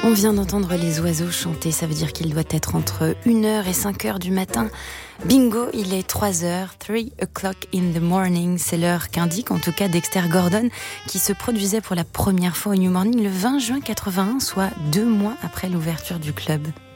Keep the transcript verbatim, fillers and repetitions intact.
On vient d'entendre les oiseaux chanter, ça veut dire qu'il doit être entre une heure et cinq heures du matin. Bingo, il est trois heures, three o'clock in the morning, c'est l'heure qu'indique en tout cas Dexter Gordon, qui se produisait pour la première fois au New Morning le vingt juin quatre-vingt-un, soit deux mois après l'ouverture du club.